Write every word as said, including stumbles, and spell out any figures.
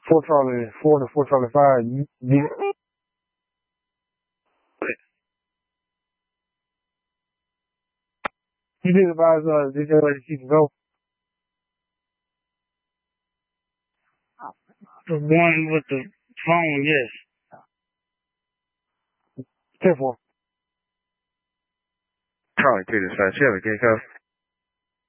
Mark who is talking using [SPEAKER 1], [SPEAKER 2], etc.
[SPEAKER 1] four Charlie four to four Charlie five. You, you, you did advise uh, D J Lady she can go.
[SPEAKER 2] The one with the phone, yes.
[SPEAKER 1] ten four.
[SPEAKER 3] Charlie two to five. Chevy, can you go?